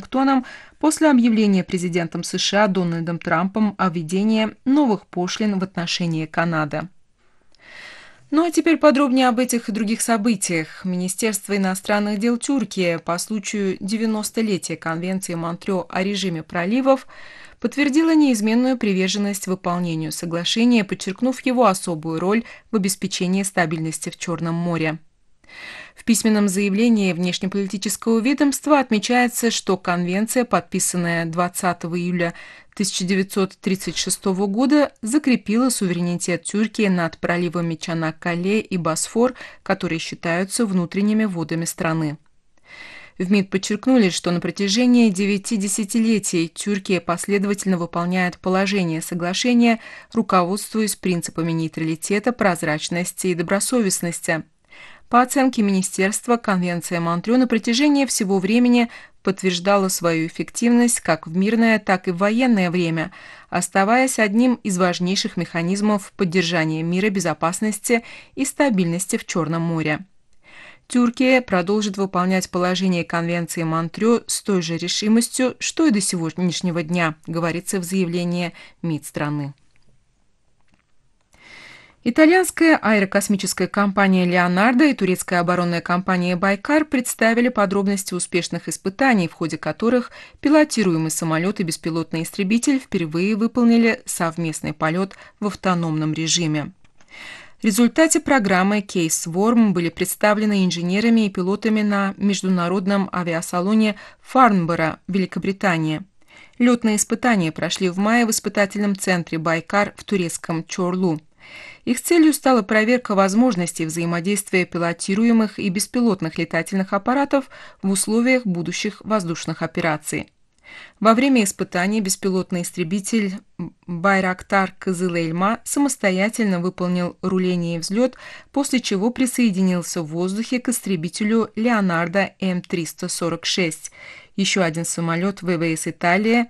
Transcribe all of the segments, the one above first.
Вашингтоном после объявления президентом США Дональдом Трампом о введении новых пошлин в отношении Канады. Ну а теперь подробнее об этих и других событиях. Министерство иностранных дел Тюркии по случаю 90-летия Конвенции Монтрео о режиме проливов подтвердило неизменную приверженность выполнению соглашения, подчеркнув его особую роль в обеспечении стабильности в Черном море. В письменном заявлении внешнеполитического ведомства отмечается, что конвенция, подписанная 20 июля 1936 года, закрепила суверенитет Тюркии над проливами Чанаккале и Босфор, которые считаются внутренними водами страны. В МИД подчеркнули, что на протяжении 9 десятилетий Тюркия последовательно выполняет положения соглашения, руководствуясь принципами нейтралитета, прозрачности и добросовестности. По оценке министерства, Конвенция Монтрео на протяжении всего времени подтверждала свою эффективность как в мирное, так и в военное время, оставаясь одним из важнейших механизмов поддержания мира, безопасности и стабильности в Черном море. Тюркия продолжит выполнять положения Конвенции Монтрео с той же решимостью, что и до сегодняшнего дня, говорится в заявлении МИД страны. Итальянская аэрокосмическая компания «Леонардо» и турецкая оборонная компания «Байкар» представили подробности успешных испытаний, в ходе которых пилотируемый самолет и беспилотный истребитель впервые выполнили совместный полет в автономном режиме. В результате программы «Кейс Ворм» были представлены инженерами и пилотами на международном авиасалоне Фарнборо, Великобритания. Летные испытания прошли в мае в испытательном центре «Байкар» в турецком Чорлу. Их целью стала проверка возможностей взаимодействия пилотируемых и беспилотных летательных аппаратов в условиях будущих воздушных операций. Во время испытаний беспилотный истребитель Байрактар Кызыл-Эльма самостоятельно выполнил руление и взлет, после чего присоединился в воздухе к истребителю Леонардо М-346. Еще один самолет ВВС Италии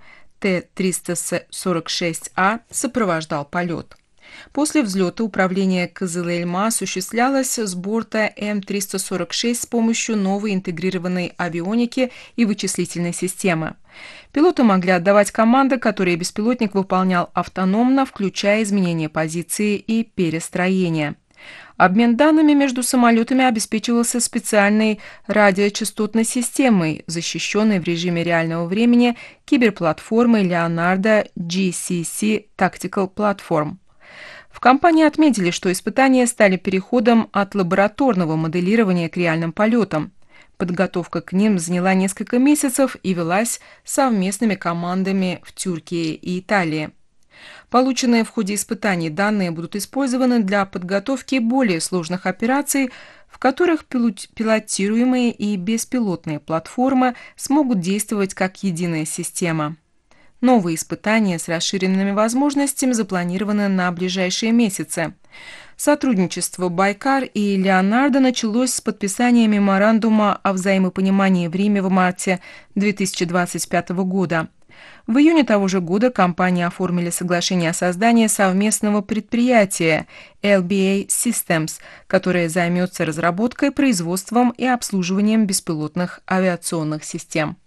Т-346А сопровождал полет. После взлета управление Кызыл-Эльма осуществлялось с борта М-346 с помощью новой интегрированной авионики и вычислительной системы. Пилоты могли отдавать команды, которые беспилотник выполнял автономно, включая изменение позиции и перестроение. Обмен данными между самолетами обеспечивался специальной радиочастотной системой, защищенной в режиме реального времени киберплатформой Leonardo GCC Tactical Platform. В компании отметили, что испытания стали переходом от лабораторного моделирования к реальным полетам. Подготовка к ним заняла несколько месяцев и велась совместными командами в Тюркии и Италии. Полученные в ходе испытаний данные будут использованы для подготовки более сложных операций, в которых пилотируемые и беспилотные платформы смогут действовать как единая система. Новые испытания с расширенными возможностями запланированы на ближайшие месяцы. Сотрудничество Байкар и Леонардо началось с подписания меморандума о взаимопонимании в Риме в марте 2025 года. В июне того же года компании оформили соглашение о создании совместного предприятия LBA Systems, которое займется разработкой, производством и обслуживанием беспилотных авиационных систем.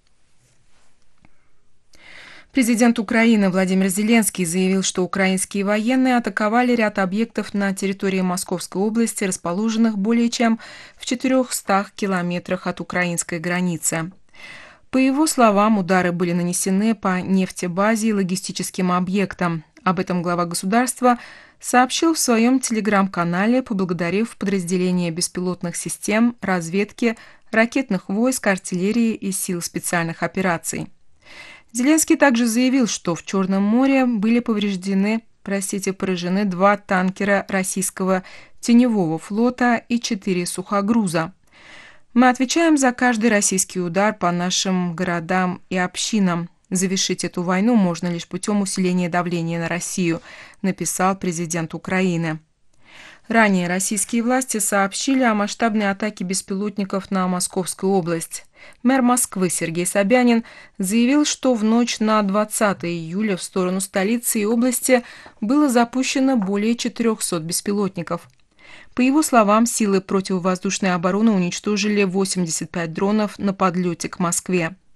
Президент Украины Владимир Зеленский заявил, что украинские военные атаковали ряд объектов на территории Московской области, расположенных более чем в 400 километрах от украинской границы. По его словам, удары были нанесены по нефтебазе и логистическим объектам. Об этом глава государства сообщил в своем телеграм-канале, поблагодарив подразделения беспилотных систем, разведки, ракетных войск, артиллерии и сил специальных операций. Зеленский также заявил, что в Черном море были поражены 2 танкера российского теневого флота и 4 сухогруза. Мы отвечаем за каждый российский удар по нашим городам и общинам. Завершить эту войну можно лишь путем усиления давления на Россию, написал президент Украины. Ранее российские власти сообщили о масштабной атаке беспилотников на Московскую область. Мэр Москвы Сергей Собянин заявил, что в ночь на 20 июля в сторону столицы и области было запущено более 400 беспилотников. По его словам, силы противовоздушной обороны уничтожили 85 дронов на подлете к Москве.